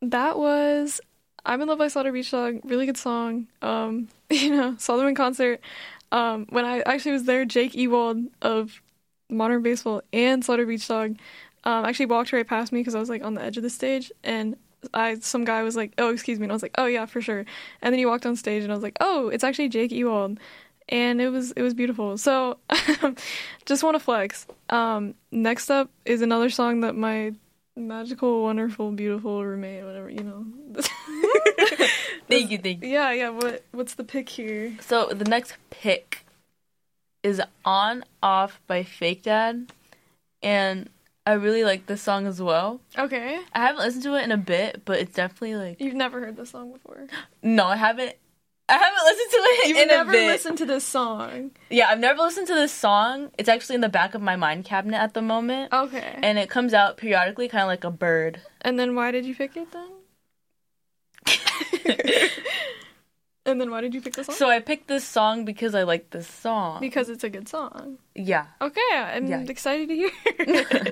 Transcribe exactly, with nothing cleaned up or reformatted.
That was I'm in Love by Slaughter Beach Dog. Really good song. Um, you know, saw them in concert. Um, when I actually was there, Jake Ewald of Modern Baseball and Slaughter Beach Dog um, actually walked right past me because I was like on the edge of the stage, and I some guy was like, "Oh, excuse me," and I was like, "Oh yeah, for sure." And then he walked on stage, and I was like, "Oh, it's actually Jake Ewald," and it was it was beautiful. So, just want to flex. Um, next up is another song that my magical, wonderful, beautiful roommate, whatever, you know. Thank you, thank you. Yeah, yeah. What what's the pick here? So the next pick is On Off by Fake Dad, and I really like this song as well. Okay. I haven't listened to it in a bit, but it's definitely like... You've never heard this song before? No, I haven't. I haven't listened to it You've in never a bit. listened to this song? Yeah, I've never listened to this song. It's actually in the back of my mind cabinet at the moment. Okay. And it comes out periodically, kind of like a bird. And then why did you pick it then? And then why did you pick this song? So I picked this song because I like this song. Because it's a good song. Yeah. Okay, I'm Yeah. excited to hear.